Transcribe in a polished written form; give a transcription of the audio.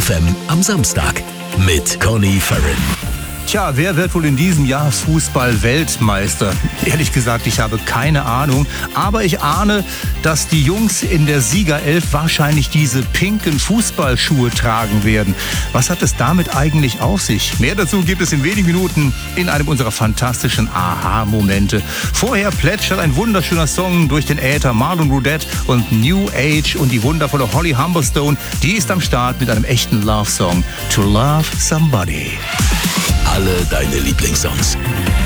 FM am Samstag mit Conny Farren. Tja, wer wird wohl in diesem Jahr Fußball-Weltmeister? Ehrlich gesagt, ich habe keine Ahnung. Aber ich ahne, dass die Jungs in der Siegerelf wahrscheinlich diese pinken Fußballschuhe tragen werden. Was hat es damit eigentlich auf sich? Mehr dazu gibt es in wenigen Minuten in einem unserer fantastischen Aha-Momente. Vorher plätschert ein wunderschöner Song durch den Äther. Marlon Rudette und New Age und die wundervolle Holly Humberstone, die ist am Start mit einem echten Love-Song. To Love Somebody. Alle deine Lieblingssongs.